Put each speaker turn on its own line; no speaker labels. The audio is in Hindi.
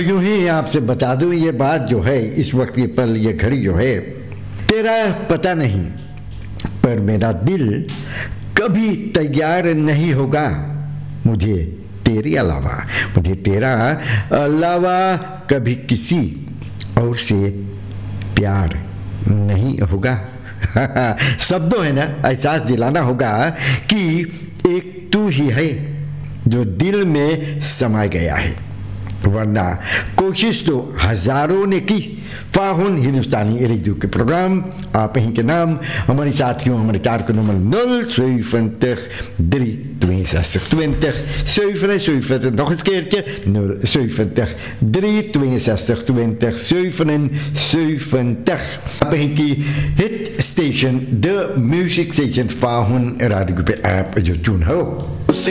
यूं ही आपसे बता दूं, ये बात जो है, इस वक्त ये पल, ये घड़ी जो है, तेरा पता नहीं, पर मेरा दिल कभी तैयार नहीं होगा मुझे तेरे अलावा, मुझे तेरा अलावा कभी किसी और से प्यार नहीं होगा। शब्दों है ना, एहसास दिलाना होगा कि एक तू ही है जो दिल में समा गया है, वरना कोशिश तो हजारों ने की। फाहुन हिंदुस्तानी रेडियो के प्रोग्राम आप ही के नाम, hamarie saatjong, hamarie taartnummer 070 362 77, nog eens keertje 070 362 77. Begin die hit station, de music station Fahun Radio Groep app, je tune ho.